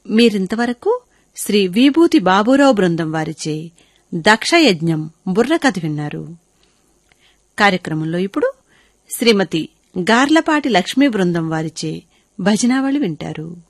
మీరింతవరకు శ్రీ విభూతి బాబూరావు బృందం వారిచే దక్షయజ్ఞం బుర్రకథ విన్నారు. కార్యక్రమంలో ఇప్పుడు శ్రీమతి గార్లపాటి లక్ష్మీ బృందం వారిచే భజనావళి వింటారు.